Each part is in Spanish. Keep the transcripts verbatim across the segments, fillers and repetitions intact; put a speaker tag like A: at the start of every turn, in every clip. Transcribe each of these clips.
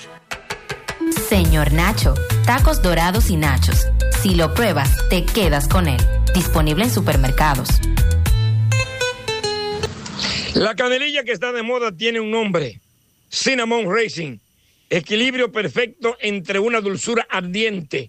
A: Señor Nacho, tacos dorados y nachos. Si lo pruebas, te quedas con él. Disponible en supermercados.
B: La canelilla que está de moda tiene un nombre: Cinnamon Racing. Equilibrio perfecto entre una dulzura ardiente.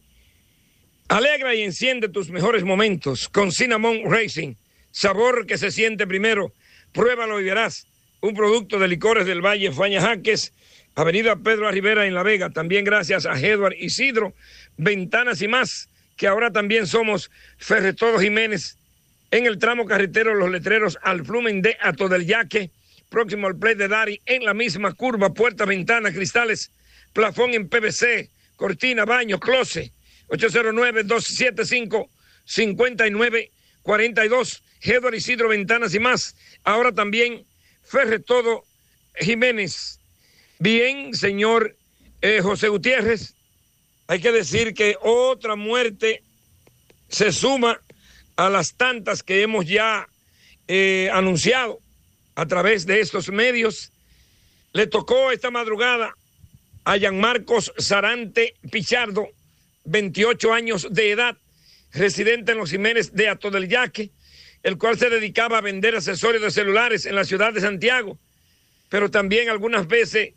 B: Alegra y enciende tus mejores momentos con Cinnamon Racing. Sabor que se siente primero. Pruébalo y verás. Un producto de Licores del Valle, Faña Jaques, Avenida Pedro Rivera en La Vega. También gracias a Edward Isidro, Ventanas y Más, que ahora también somos Ferretodo Jiménez. En el tramo carretero, los letreros al Flumen de Ato del Yaque, próximo al Play de Dari, en la misma curva, puerta, ventana, cristales, plafón en P V C, cortina, baño, closet. ocho cero nueve, dos siete cinco, cinco nueve cuatro dos. Edward Isidro, Ventanas y Más. Ahora también Ferretodo Jiménez. Bien, señor eh, José Gutiérrez, hay que decir que otra muerte se suma a las tantas que hemos ya eh, anunciado a través de estos medios. Le tocó esta madrugada a Gianmarcos Sarante Pichardo, veintiocho años de edad, residente en Los Jiménez de Ato del Yaque, el cual se dedicaba a vender accesorios de celulares en la ciudad de Santiago, pero también algunas veces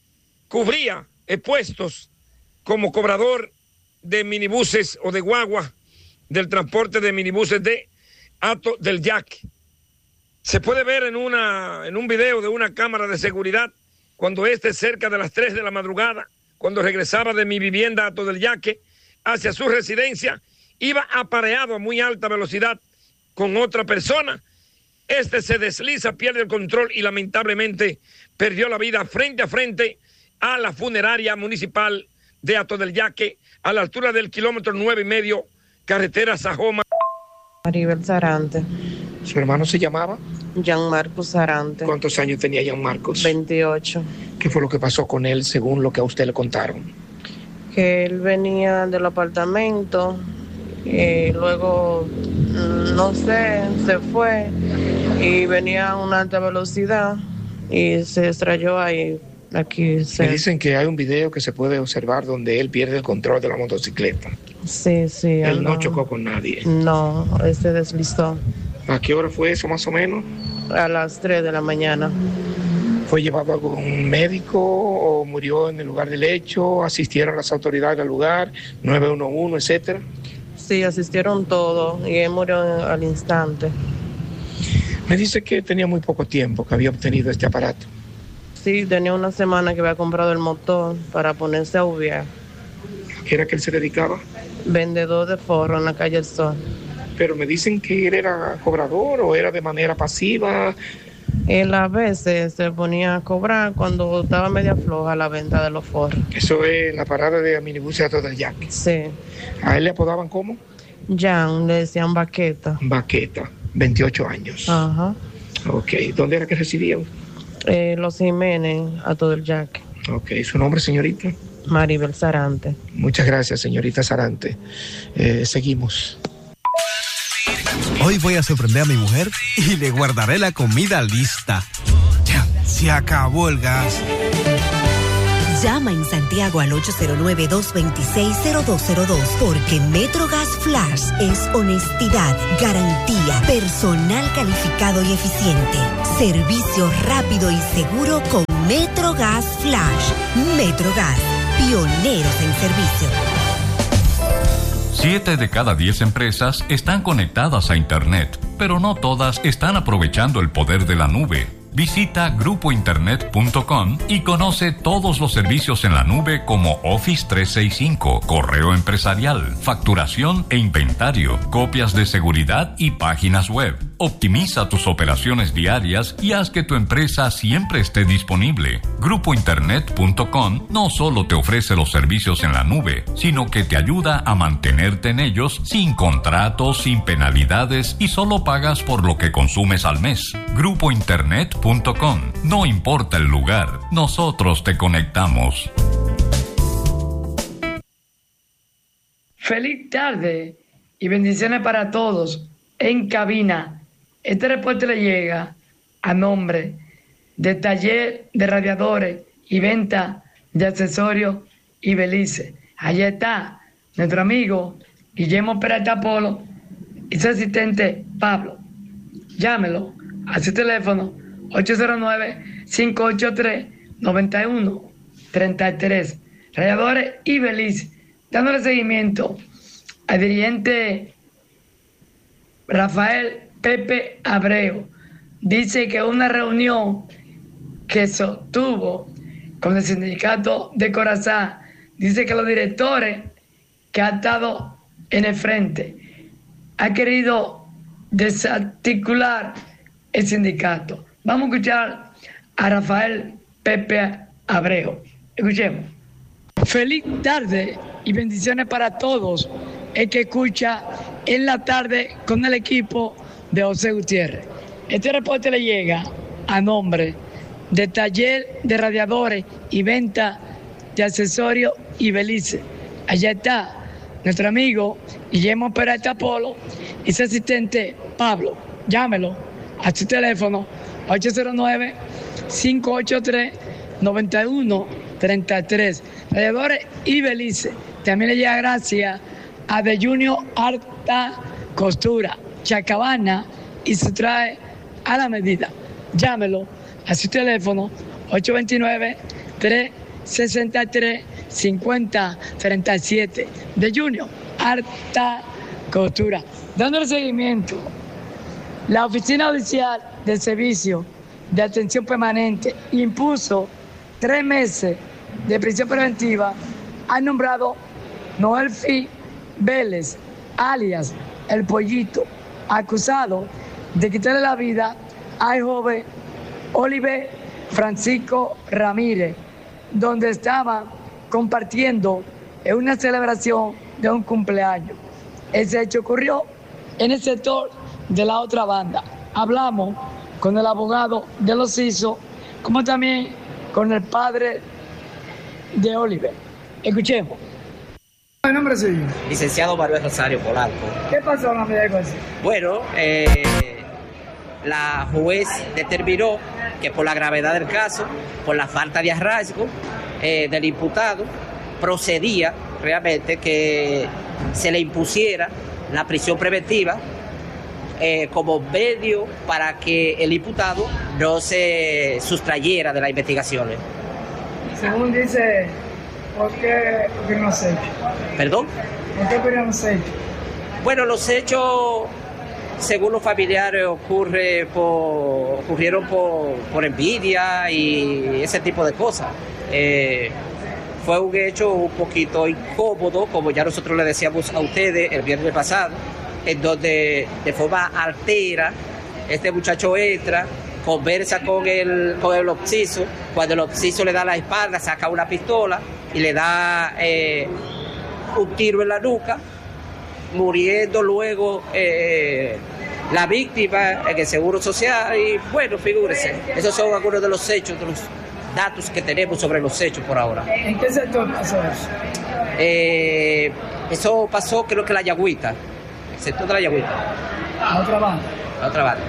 B: cubría puestos como cobrador de minibuses o de guagua del transporte de minibuses de Ato del Yaque. Se puede ver en, una, en un video de una cámara de seguridad cuando este, cerca de las tres de la madrugada, cuando regresaba de mi vivienda Ato del Yaque hacia su residencia, iba apareado a muy alta velocidad con otra persona. Este se desliza, pierde el control y lamentablemente perdió la vida frente a frente a la funeraria municipal de Ato del Yaque, a la altura del kilómetro nueve y medio, carretera Sajoma.
C: Maribel Sarante.
D: ¿Su hermano se llamaba?
C: Gianmarcos Sarante.
D: ¿Cuántos años tenía Gianmarcos?
C: veintiocho.
D: ¿Qué fue lo que pasó con él según lo que a usted le contaron?
C: Que él venía del apartamento y luego, no sé, se fue y venía a una alta velocidad y se estrelló ahí. Aquí se...
D: Me dicen que hay un video que se puede observar donde él pierde el control de la motocicleta.
C: Sí, sí.
D: Él no,
C: no
D: chocó con nadie.
C: No, él se deslizó.
D: ¿A qué hora fue eso más o menos?
C: A las tres de la mañana.
D: ¿Fue llevado a algún médico o murió en el lugar del hecho? ¿Asistieron las autoridades al lugar, nueve uno uno, etcétera?
C: Sí, asistieron todos y él murió al instante.
D: Me dice que tenía muy poco tiempo que había obtenido este aparato.
C: Sí, tenía una semana que había comprado el motor para ponerse a uviar.
D: ¿A qué era que él se dedicaba?
C: Vendedor de forro en la calle El Sol.
D: Pero me dicen que él era cobrador o era de manera pasiva.
C: Él a veces se ponía a cobrar cuando estaba media floja la venta de los forros.
D: Eso es la parada de minibús de Ato del Yaque.
C: Sí.
D: ¿A él le apodaban cómo?
C: Jan, le decían Baqueta.
D: Baqueta, veintiocho años.
C: Ajá.
D: Ok, ¿dónde era que residían?
C: Eh, Los Jiménez, Ato del Yaque.
D: Ok, ¿su nombre, señorita?
C: Maribel Sarante.
D: Muchas gracias, señorita Sarante. Eh, seguimos.
E: Hoy voy a sorprender a mi mujer y le guardaré la comida lista. Ya, se acabó el gas.
F: Llama en Santiago al ocho cero nueve, dos dos seis, cero dos cero dos porque MetroGas Flash es honestidad, garantía, personal calificado y eficiente, servicio rápido y seguro con MetroGas Flash. MetroGas, pioneros en servicio.
G: Siete de cada diez empresas están conectadas a Internet, pero no todas están aprovechando el poder de la nube. Visita grupo internet punto com y conoce todos los servicios en la nube como Office trescientos sesenta y cinco, correo empresarial, facturación e inventario, copias de seguridad y páginas web. Optimiza tus operaciones diarias y haz que tu empresa siempre esté disponible. grupo internet punto com no solo te ofrece los servicios en la nube, sino que te ayuda a mantenerte en ellos sin contratos, sin penalidades y solo pagas por lo que consumes al mes. grupo internet punto com. No importa el lugar, nosotros te conectamos.
H: Feliz tarde y bendiciones para todos en cabina. Este reporte le llega a nombre de Taller de Radiadores y Venta de accesorios y Belice. Allá está nuestro amigo Guillermo Peralta Polo y su asistente Pablo. Llámelo a su teléfono ocho cero nueve, cinco ocho tres, nueve uno tres tres. Radiadores y Belice, dándole seguimiento al dirigente Rafael Pepe Abreu. Dice que una reunión que sostuvo con el sindicato de Corazá, dice que los directores que han estado en el frente han querido desarticular el sindicato. Vamos a escuchar a Rafael Pepe Abreu. Escuchemos. Feliz tarde y bendiciones para todos el que escucha en la tarde con el equipo de José Gutiérrez. Este reporte le llega a nombre de Taller de Radiadores y Venta de Accesorios y Belice. Allá está nuestro amigo Guillermo Peralta Polo y su asistente Pablo. Llámelo a su teléfono ocho cero nueve, cinco ocho tres, nueve uno tres tres. Radiadores y Belice. También le llega gracias a The Junior Alta Costura, Chacabana, y se trae a la medida. Llámelo a su teléfono ocho dos nueve, tres seis tres, cinco cero tres siete. De Junior Alta Costura. Dándole seguimiento, la Oficina Judicial del Servicio de Atención Permanente impuso tres meses de prisión preventiva. Ha nombrado Noel Fi Vélez, alias El Pollito, acusado de quitarle la vida al joven Oliver Francisco Ramírez, donde estaba compartiendo en una celebración de un cumpleaños. Ese hecho ocurrió en el sector de la otra banda. Hablamos con el abogado de los Cisos, como también con el padre de Oliver. Escuchemos. ¿El nombre suyo?
I: Licenciado Manuel Rosario Polanco.
H: ¿Qué pasó en la medida de cosa?
I: Bueno, eh, la juez determinó que por la gravedad del caso, por la falta de arraigo eh, del imputado, procedía realmente que se le impusiera la prisión preventiva eh, como medio para que el imputado no se sustrayera de las investigaciones.
H: Según dice, ¿por qué no se hecho?
I: ¿Perdón?
H: ¿Por qué no se hecho?
I: Bueno, los hechos, según los familiares, ocurre por, ocurrieron por, por envidia y ese tipo de cosas. Eh, fue un hecho un poquito incómodo, como ya nosotros le decíamos a ustedes el viernes pasado, en donde de forma altera este muchacho entra, conversa con el, con el obsiso. Cuando el obsiso le da la espalda, saca una pistola y le da eh, un tiro en la nuca, muriendo luego eh, la víctima en el Seguro Social. Y bueno, figúrese, esos son algunos de los hechos, de los datos que tenemos sobre los hechos por ahora.
H: ¿En qué sector pasó eso?
I: Eh, eso pasó, creo que en la Yagüita, el sector de la Yagüita.
H: ¿A otra banda?
I: A otra banda.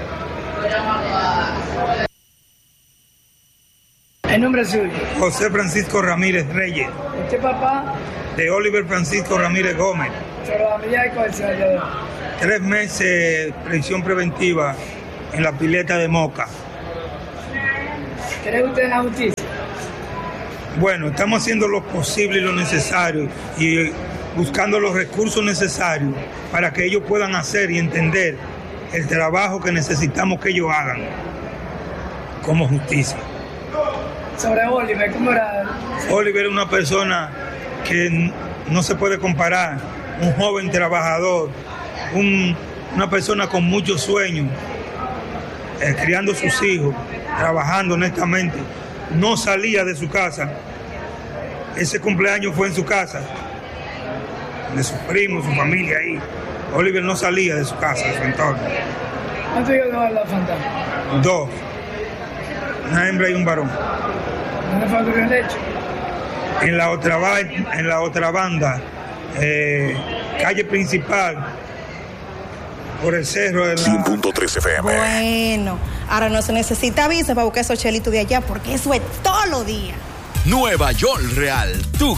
H: ¿El nombre suyo?
J: José Francisco Ramírez Reyes.
H: ¿Usted papá?
J: De Oliver Francisco Ramírez Gómez.
H: ¿Sobre la medida de coerción?
J: Tres meses de prisión preventiva en la pileta de Moca.
H: ¿Cree usted en la justicia?
J: Bueno, estamos haciendo lo posible y lo necesario y buscando los recursos necesarios para que ellos puedan hacer y entender el trabajo que necesitamos que ellos hagan como justicia.
H: Sobre Oliver, ¿cómo era?
J: Oliver es una persona que no se puede comparar, un joven trabajador, un, una persona con muchos sueños, eh, criando sus hijos, trabajando honestamente, no salía de su casa. Ese cumpleaños fue en su casa, de sus primos, su familia ahí. Oliver no salía de su casa, de su entorno.
H: ¿Cuántos hijos de la fantasma?
J: Dos, una hembra y un varón.
H: ¿Dónde fue ocurrió el hecho?
J: En la otra, ba- en la otra banda, eh, calle principal, por el cerro de la...
K: cien punto tres F M.
L: Bueno, ahora no se necesita visa para buscar esos chelitos de allá, porque eso es todos los días.
K: Nueva York Real, tu